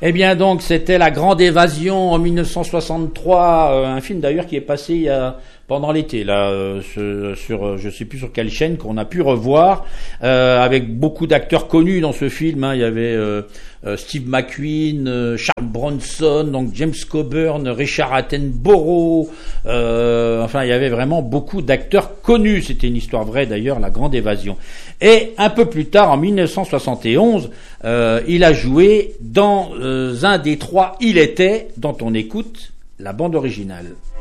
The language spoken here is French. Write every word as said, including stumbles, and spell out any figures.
Eh bien donc c'était La Grande Évasion en mille neuf cent soixante-trois, euh, un film d'ailleurs qui est passé il y a, pendant l'été là euh, sur, sur je sais plus sur quelle chaîne qu'on a pu revoir euh, avec beaucoup d'acteurs connus dans ce film. Hein. Il y avait euh, euh, Steve McQueen, euh, Charles Bronson, donc James Coburn, Richard Attenborough. Euh, enfin il y avait vraiment beaucoup d'acteurs connus. C'était une histoire vraie d'ailleurs, La Grande Évasion. Et un peu plus tard en mille neuf cent soixante et onze, euh, il a joué dans euh, un des trois Il était dont on écoute la bande originale.